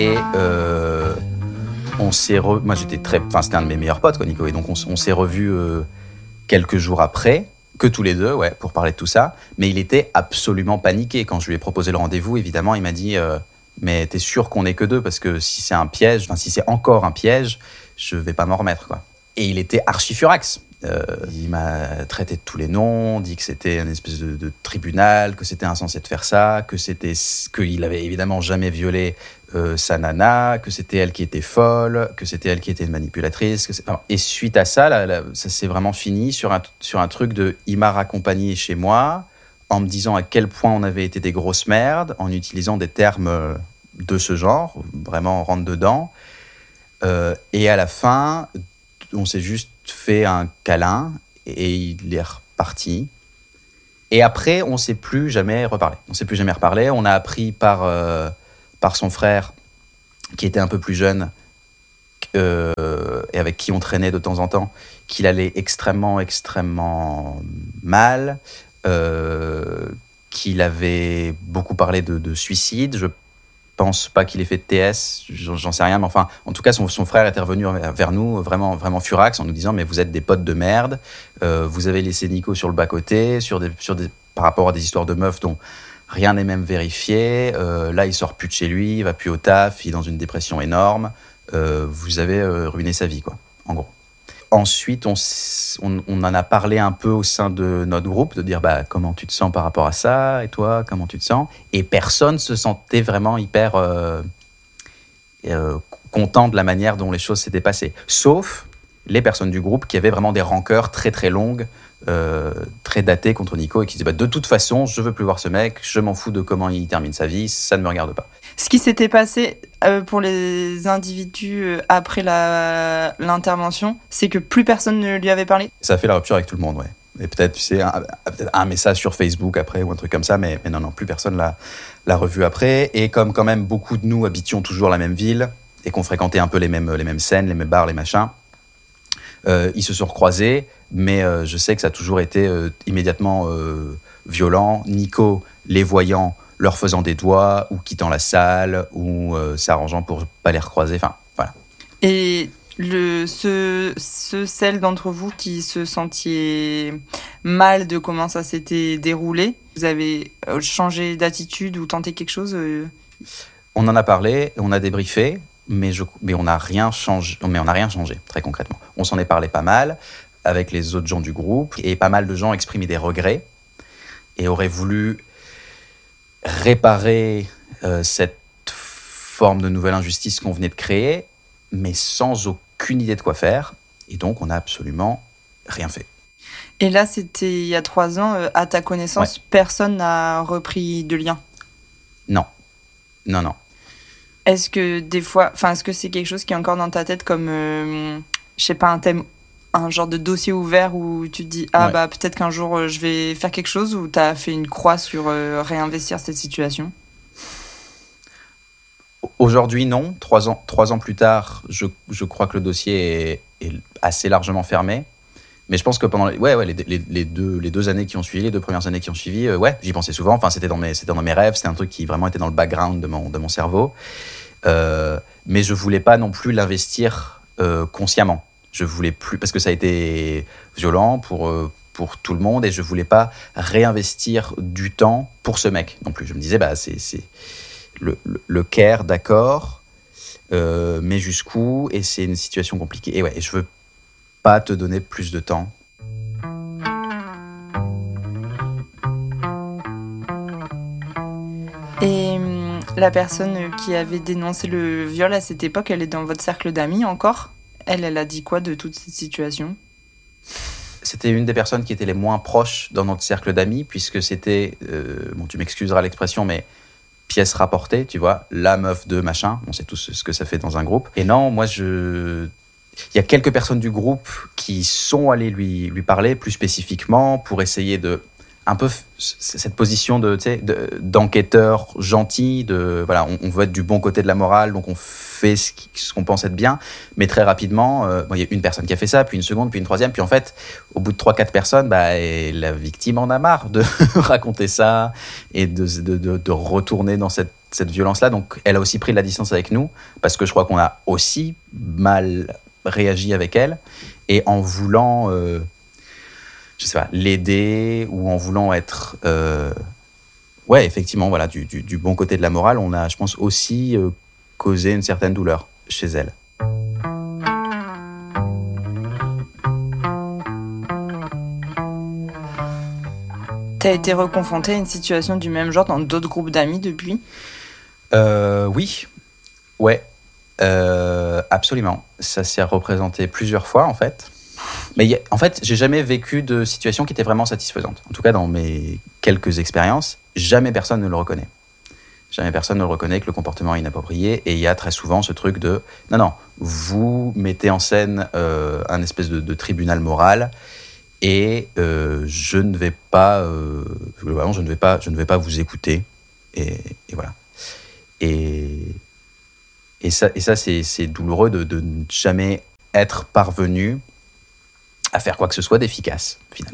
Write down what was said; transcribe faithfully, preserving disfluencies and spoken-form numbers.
Et euh, on s'est re... moi j'étais très, enfin c'était un de mes meilleurs potes, quoi, Nico. Et donc on, on s'est revus euh, quelques jours après, que tous les deux, ouais, pour parler de tout ça. Mais il était absolument paniqué quand je lui ai proposé le rendez-vous. Évidemment, il m'a dit euh, mais t'es sûr qu'on est que deux, parce que si c'est un piège, enfin si c'est encore un piège, je vais pas m'en remettre, quoi. Et il était archi furax. Euh, il m'a traité de tous les noms, dit que c'était une espèce de, de tribunal, que c'était insensé de faire ça, que c'était, qu'il avait évidemment jamais violé euh, sa nana, que c'était elle qui était folle, que c'était elle qui était une manipulatrice. Que c'est... Alors, et suite à ça, là, là, ça s'est vraiment fini sur un, sur un truc de « il m'a raccompagné chez moi » en me disant à quel point on avait été des grosses merdes, en utilisant des termes de ce genre, vraiment rentre dedans. Euh, et à la fin, on s'est juste fait un câlin et il est reparti. Et après, on ne s'est plus jamais reparlé. On ne s'est plus jamais reparlé. On a appris par, euh, par son frère, qui était un peu plus jeune euh, et avec qui on traînait de temps en temps, qu'il allait extrêmement, extrêmement mal, euh, qu'il avait beaucoup parlé de, de suicide. Je Je pense pas qu'il ait fait de T S, j'en sais rien, mais enfin, en tout cas, son, son frère était revenu vers nous, vraiment, vraiment furax, en nous disant « mais vous êtes des potes de merde, euh, vous avez laissé Nico sur le bas-côté, sur des, sur des, par rapport à des histoires de meufs dont rien n'est même vérifié, euh, là, il sort plus de chez lui, il va plus au taf, il est dans une dépression énorme, euh, vous avez euh, ruiné sa vie, quoi, en gros. » Ensuite, on, on, on en a parlé un peu au sein de notre groupe, de dire bah, comment tu te sens par rapport à ça, et toi, comment tu te sens ? Et personne se sentait vraiment hyper euh, euh, content de la manière dont les choses s'étaient passées. Sauf les personnes du groupe qui avaient vraiment des rancœurs très très longues, euh, très datées contre Nico, et qui disaient bah, de toute façon, je veux plus voir ce mec, je m'en fous de comment il termine sa vie, ça ne me regarde pas. Ce qui s'était passé euh, pour les individus euh, après la, l'intervention, c'est que plus personne ne lui avait parlé. Ça a fait la rupture avec tout le monde, ouais. Et peut-être, tu sais, un, peut-être un message sur Facebook après ou un truc comme ça, mais, mais non, non, plus personne l'a, l'a revu après. Et comme quand même beaucoup de nous habitions toujours la même ville et qu'on fréquentait un peu les mêmes, les mêmes scènes, les mêmes bars, les machins, euh, ils se sont recroisés, mais euh, je sais que ça a toujours été euh, immédiatement euh, violent. Nico, les voyant, leur faisant des doigts, ou quittant la salle, ou euh, s'arrangeant pour pas les recroiser, enfin, voilà. Et le, ce, ce, celles d'entre vous qui se sentiez mal de comment ça s'était déroulé, vous avez changé d'attitude ou tenté quelque chose euh... On en a parlé, on a débriefé, mais, je, mais on n'a rien changé, mais on n'a rien changé, très concrètement. On s'en est parlé pas mal avec les autres gens du groupe, et pas mal de gens exprimaient des regrets, et auraient voulu réparer euh, cette forme de nouvelle injustice qu'on venait de créer, mais sans aucune idée de quoi faire. Et donc, on n'a absolument rien fait. Et là, c'était il y a trois ans. Euh, à ta connaissance, ouais. Personne n'a repris de lien ? Non. Non, non. Est-ce que des fois... Enfin, est-ce que c'est quelque chose qui est encore dans ta tête comme, euh, je sais pas, un thème, un genre de dossier ouvert où tu te dis « Ah, ouais. bah peut-être qu'un jour, euh, je vais faire quelque chose » ou tu as fait une croix sur euh, réinvestir cette situation ? Aujourd'hui, non. Trois ans, trois ans plus tard, je, je crois que le dossier est, est assez largement fermé. Mais je pense que pendant les, ouais, ouais, les, les, les, deux, les deux années qui ont suivi, les deux premières années qui ont suivi, euh, ouais, j'y pensais souvent. Enfin, c'était dans mes, c'était dans mes rêves. C'était un truc qui vraiment était dans le background de mon, de mon cerveau. Euh, mais je ne voulais pas non plus l'investir euh, consciemment. Je voulais plus, parce que ça a été violent pour, euh, pour tout le monde, et je ne voulais pas réinvestir du temps pour ce mec non plus. Je me disais, bah, c'est... c'est Le, le, le care, d'accord, euh, mais jusqu'où ? Et c'est une situation compliquée. Et ouais, je veux pas te donner plus de temps. Et hum, la personne qui avait dénoncé le viol à cette époque, elle est dans votre cercle d'amis encore ? Elle, elle a dit quoi de toute cette situation ? C'était une des personnes qui étaient les moins proches dans notre cercle d'amis, puisque c'était, euh, bon, tu m'excuseras l'expression, mais pièce rapportée, tu vois, la meuf de machin, on sait tous ce que ça fait dans un groupe. Et non, moi, je... il y a quelques personnes du groupe qui sont allées lui, lui parler plus spécifiquement pour essayer de... un peu cette position de, tu sais, de, d'enquêteur gentil, de, voilà, on, on veut être du bon côté de la morale, donc on fait ce, qui, ce qu'on pense être bien, mais très rapidement, euh, bon, il y a une personne qui a fait ça, puis une seconde, puis une troisième, puis en fait, au bout de trois quatre personnes, bah, la victime en a marre de raconter ça et de, de, de, de retourner dans cette cette violence-là. Donc, elle a aussi pris de la distance avec nous, parce que je crois qu'on a aussi mal réagi avec elle. Et en voulant, euh, je sais pas, l'aider, ou en voulant être... Euh, ouais, effectivement, voilà, du, du, du bon côté de la morale, on a, je pense, aussi euh, causé une certaine douleur chez elle. T'as été reconfronté à une situation du même genre dans d'autres groupes d'amis depuis ? euh, Oui, ouais, euh, absolument. Ça s'est représenté plusieurs fois, en fait. Mais y a, en fait, j'ai jamais vécu de situation qui était vraiment satisfaisante. En tout cas, dans mes quelques expériences, jamais personne ne le reconnaît. Jamais personne ne le reconnaît que le comportement est inapproprié. Et il y a très souvent ce truc de « Non, non, vous mettez en scène euh, un espèce de, de tribunal moral et euh, je ne vais pas, euh, globalement, je ne vais pas, je ne vais pas vous écouter. » Et, et voilà. Et, et ça, et ça c'est, c'est douloureux de, de ne jamais être parvenu à faire quoi que ce soit d'efficace, finalement.